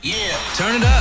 Yeah, turn it up.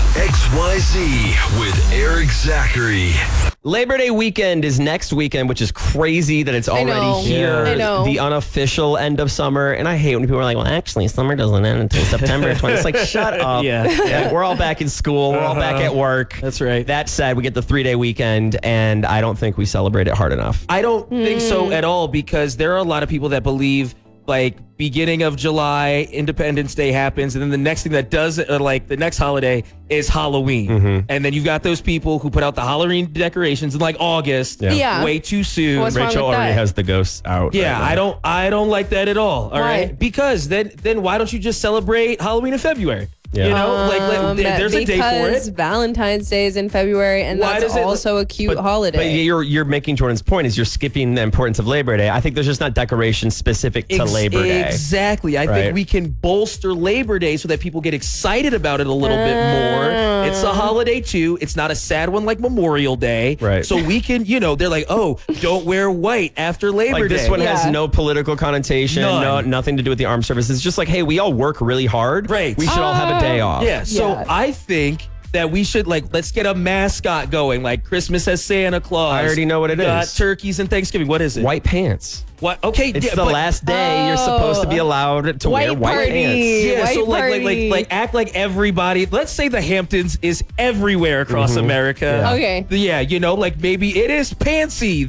XYZ with Eric Zachary. Labor Day weekend is next weekend, which is crazy that it's already know. here. I know. The unofficial end of summer. And I hate when people are like, well, actually, summer doesn't end until September 20th. It's like, shut up. Yeah. We're all back in school. We're all back at work. That's right. That said, we get the 3-day weekend, and I don't think we celebrate it hard enough. I don't think so at all, because there are a lot of people that believe like beginning of July, Independence Day happens, and then the next thing that does, like the next holiday is Halloween. And then you've got those people who put out the Halloween decorations in like August, Yeah. way too soon. What's wrong Rachel with already that? has the ghosts out. Yeah, right now. I don't like that at all. All Why? right, because then why don't you just celebrate Halloween in February? Yeah. You know, there's a day for Because it. Valentine's Day is in February, and Why that's does it- also a cute But holiday. you're making Jordan's point is you're skipping the importance of Labor Day. I think there's just not decorations specific to Labor Day. Exactly. I Right. think we can bolster Labor Day so that people get excited about it a little bit more. It's a holiday too. It's not a sad one like Memorial Day. Right. So we can, they're like, oh, don't wear white after Labor Like Day. this one has Yeah. no political connotation, None. nothing to do with the armed services. It's just like, hey, we all work really hard. Right. We should all have a day off. Yeah. So Yeah. I think that we should let's get a mascot going. Like Christmas has Santa Claus. I already know what it Got is. turkeys and Thanksgiving. What is it? White pants. What? Okay. It's yeah, the but- last day you're supposed to be allowed to wear White white party. pants. Yeah, White so party. act like everybody. Let's say the Hamptons is everywhere across America. Yeah. Okay. Yeah, like maybe it is Pansy.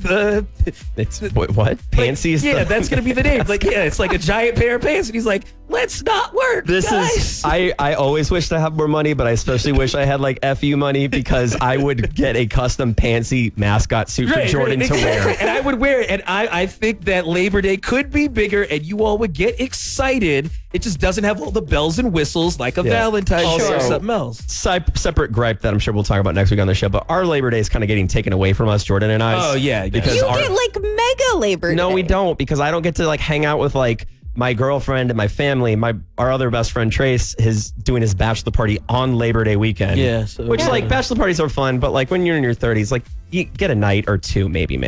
It's what? Pansy is Yeah, the that's gonna be the name. Like, yeah, it's like a giant pair of pants, and he's like, "Let's not work." This guys. is I always wish to have more money, but I especially wish I had like FU money because I would get a custom Pansy mascot suit for Right, Jordan right, to exactly. wear. And I would wear it. And I think that Labor Day could be bigger, and you all would get excited. It just doesn't have all the bells and whistles like a Valentine's Day or Also- something else. Separate gripe that I'm sure we'll talk about next week on the show, but our Labor Day is kind of getting taken away from us, Jordan and I. Oh, yeah, because You our, get like mega Labor Day. no, we don't, because I don't get to like hang out with like my girlfriend and my family. Our other best friend Trace is doing his bachelor party on Labor Day weekend. Yeah, so- which like bachelor parties are fun, but like when you're in your 30s, like you get a night or two, maybe.